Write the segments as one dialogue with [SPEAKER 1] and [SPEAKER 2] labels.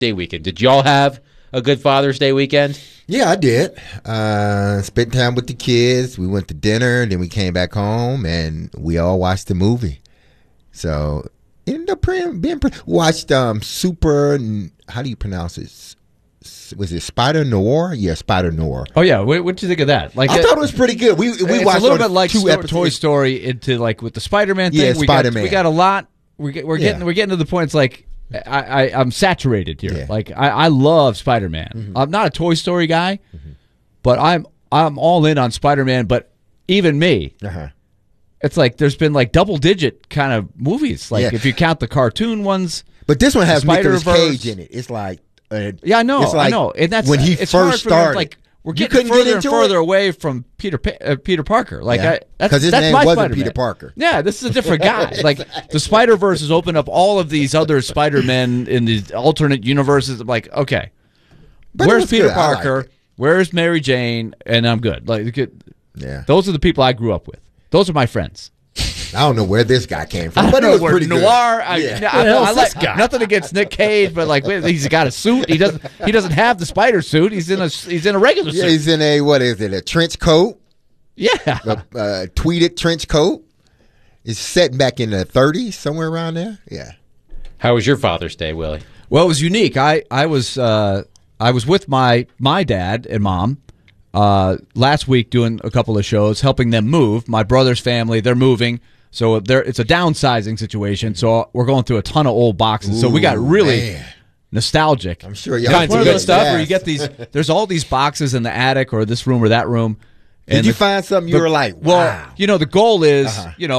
[SPEAKER 1] Day weekend. Did y'all have a good Father's Day weekend?
[SPEAKER 2] Yeah, I did. Spent time with the kids. We went to dinner, then we came back home, and we all watched the movie. So, ended up watched Super. How do you pronounce it? Was it Spider Noir? Yeah, Spider Noir.
[SPEAKER 3] Oh yeah, what did you think of that? Like,
[SPEAKER 2] I thought it was pretty good. We
[SPEAKER 3] it's
[SPEAKER 2] watched
[SPEAKER 3] a little bit like
[SPEAKER 2] two episodes.
[SPEAKER 3] Toy Story into like with the Spider-Man thing.
[SPEAKER 2] Yeah, Spider-Man.
[SPEAKER 3] We got a lot. We're getting to the point. It's like I'm saturated here.
[SPEAKER 2] Yeah.
[SPEAKER 3] Like I love Spider-Man.
[SPEAKER 2] Mm-hmm.
[SPEAKER 3] I'm not a Toy Story guy, but I'm all in on Spider-Man. But even me, it's like there's been like double-digit kind of movies. Like if you count the cartoon ones.
[SPEAKER 2] But this one has Nicolas
[SPEAKER 3] Spider-Verse.
[SPEAKER 2] Cage in it. It's like
[SPEAKER 3] yeah, I know,
[SPEAKER 2] it's like
[SPEAKER 3] I know, and that's
[SPEAKER 2] when he
[SPEAKER 3] it's
[SPEAKER 2] first
[SPEAKER 3] hard for
[SPEAKER 2] started.
[SPEAKER 3] them, like we're
[SPEAKER 2] You
[SPEAKER 3] getting
[SPEAKER 2] couldn't
[SPEAKER 3] further
[SPEAKER 2] get
[SPEAKER 3] and
[SPEAKER 2] into
[SPEAKER 3] further
[SPEAKER 2] it?
[SPEAKER 3] away from Peter Parker. Like
[SPEAKER 2] Yeah.
[SPEAKER 3] that's
[SPEAKER 2] 'Cause his
[SPEAKER 3] that's
[SPEAKER 2] name
[SPEAKER 3] my
[SPEAKER 2] wasn't
[SPEAKER 3] Spider-Man.
[SPEAKER 2] Peter Parker.
[SPEAKER 3] Yeah, this is a different guy. Like the Spider-Verse has opened up all of these other Spider-Men in the alternate universes. I'm like, okay,
[SPEAKER 2] But it
[SPEAKER 3] where's
[SPEAKER 2] was
[SPEAKER 3] Peter
[SPEAKER 2] good. I liked
[SPEAKER 3] Parker?
[SPEAKER 2] it.
[SPEAKER 3] Where's Mary Jane? And I'm good. Like,
[SPEAKER 2] Yeah.
[SPEAKER 3] those are the people I grew up with. Those are my friends.
[SPEAKER 2] I don't know where this guy came
[SPEAKER 3] I
[SPEAKER 2] from,
[SPEAKER 3] don't
[SPEAKER 2] but it
[SPEAKER 3] know
[SPEAKER 2] was
[SPEAKER 3] where
[SPEAKER 2] pretty
[SPEAKER 3] Noir.
[SPEAKER 2] good.
[SPEAKER 3] I like nothing against Nick Cage, but like he's got a suit. He doesn't have the spider suit. He's in a regular
[SPEAKER 2] Yeah,
[SPEAKER 3] suit.
[SPEAKER 2] he's in a trench coat,
[SPEAKER 3] Yeah.
[SPEAKER 2] a tweeted trench coat. It's set back in the 30s, somewhere around there. Yeah.
[SPEAKER 1] How was your Father's Day, Willie?
[SPEAKER 3] Well, it was unique. I was with my dad and mom last week doing a couple of shows, helping them move. My brother's family, they're moving, so it's a downsizing situation. So we're going through a ton of old boxes. So we got really nostalgic.
[SPEAKER 2] I'm sure y'all
[SPEAKER 3] Kinds
[SPEAKER 1] Kinds
[SPEAKER 3] of
[SPEAKER 1] of
[SPEAKER 3] good
[SPEAKER 1] good
[SPEAKER 3] stuff
[SPEAKER 2] yes.
[SPEAKER 3] where you get these. There's all these boxes in the attic or this room or that room.
[SPEAKER 2] Did you find something you were like, wow?
[SPEAKER 3] Well, the goal is,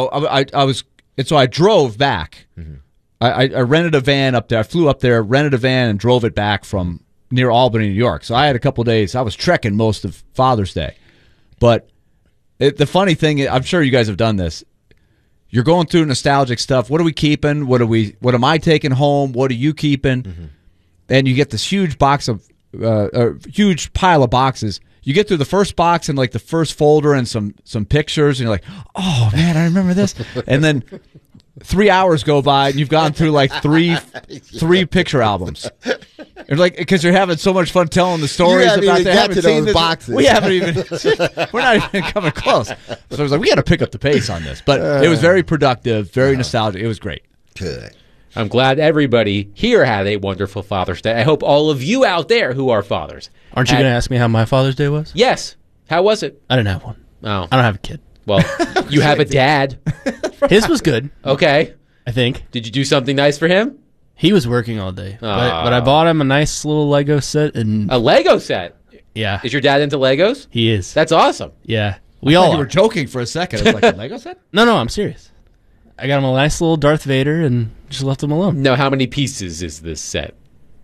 [SPEAKER 3] I was, and so I drove back. I rented a van up there. I flew up there, rented a van, and drove it back from near Albany, New York. So I had a couple of days. I was trekking most of Father's Day. But the funny thing, I'm sure you guys have done this. You're going through nostalgic stuff. What are we keeping? What am I taking home? What are you keeping? And you get this huge box of, a huge pile of boxes. You get through the first box and like the first folder and some pictures, and you're like, oh man, I remember this. And then 3 hours go by and you've gone through like three picture albums. And like, because you're having so much fun telling the stories
[SPEAKER 2] haven't
[SPEAKER 3] about
[SPEAKER 2] even
[SPEAKER 3] they
[SPEAKER 2] got
[SPEAKER 3] haven't
[SPEAKER 2] to
[SPEAKER 3] seen
[SPEAKER 2] those
[SPEAKER 3] this.
[SPEAKER 2] boxes.
[SPEAKER 3] We haven't even. We're not even coming close. So I was like, we got to pick up the pace on this. But it was very productive, very nostalgic. It was great.
[SPEAKER 2] Good.
[SPEAKER 1] I'm glad everybody here had a wonderful Father's Day. I hope all of you out there who are fathers.
[SPEAKER 4] Aren't you going to ask me how my Father's Day was?
[SPEAKER 1] Yes. How was it?
[SPEAKER 4] I didn't have one.
[SPEAKER 1] Oh.
[SPEAKER 4] I don't have a kid.
[SPEAKER 1] Well, you have a dad.
[SPEAKER 4] His was good,
[SPEAKER 1] Okay.
[SPEAKER 4] I think.
[SPEAKER 1] Did you do something nice for him?
[SPEAKER 4] He was working all day. But I
[SPEAKER 1] Oh.
[SPEAKER 4] bought him a nice little Lego set, and
[SPEAKER 1] A Lego set.
[SPEAKER 4] yeah,
[SPEAKER 1] Is your dad into Legos?
[SPEAKER 4] he is.
[SPEAKER 1] That's awesome.
[SPEAKER 4] Yeah. We
[SPEAKER 3] I thought
[SPEAKER 4] all
[SPEAKER 3] you were
[SPEAKER 4] are.
[SPEAKER 3] joking for a second. It was like a Lego set?
[SPEAKER 4] No, I'm serious. I got him a nice little Darth Vader and just left him alone.
[SPEAKER 1] Now, how many pieces is this set?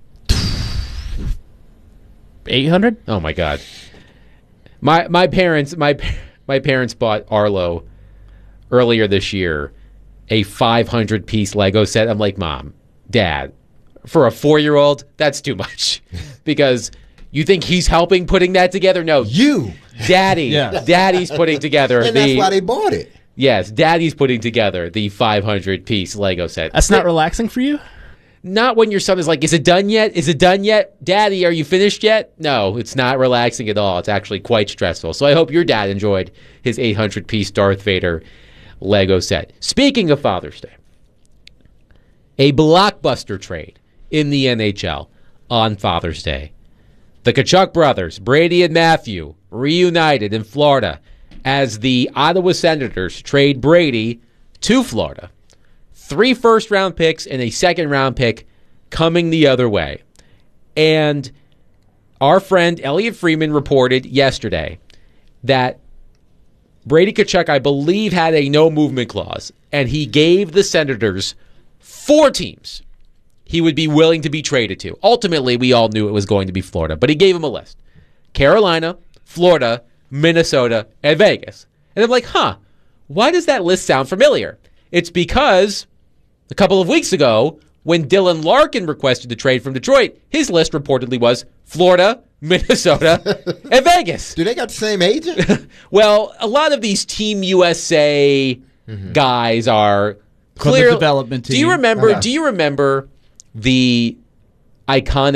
[SPEAKER 4] 800?
[SPEAKER 1] Oh my God. My parents bought Arlo earlier this year a 500-piece Lego set. I'm like, Mom, Dad, for a 4-year-old, that's too much. Because you think he's helping putting that together? No,
[SPEAKER 2] You.
[SPEAKER 1] Daddy.
[SPEAKER 3] Yeah.
[SPEAKER 1] Daddy's putting together
[SPEAKER 2] And that's why they bought it.
[SPEAKER 1] Yes, Daddy's putting together the 500-piece Lego set.
[SPEAKER 4] That's not relaxing for you?
[SPEAKER 1] Not when your son is like, is it done yet? Is it done yet? Daddy, are you finished yet? No, it's not relaxing at all. It's actually quite stressful. So I hope your dad enjoyed his 800-piece Darth Vader Lego set. Speaking of Father's Day, a blockbuster trade in the NHL on Father's Day. The Tkachuk brothers, Brady and Matthew, reunited in Florida as the Ottawa Senators trade Brady to Florida. 3 first-round picks and a second-round pick coming the other way. And our friend Elliot Freeman reported yesterday that Brady Tkachuk, I believe, had a no-movement clause, and he gave the Senators 4 teams he would be willing to be traded to. Ultimately, we all knew it was going to be Florida, but he gave him a list. Carolina, Florida, Minnesota, and Vegas. And I'm like, why does that list sound familiar? It's because a couple of weeks ago, when Dylan Larkin requested the trade from Detroit, his list reportedly was Florida, Minnesota, and Vegas.
[SPEAKER 2] Do they got the same agent?
[SPEAKER 1] Well, a lot of these Team USA guys are
[SPEAKER 3] From the
[SPEAKER 1] clear
[SPEAKER 3] development team.
[SPEAKER 1] Do you remember the iconic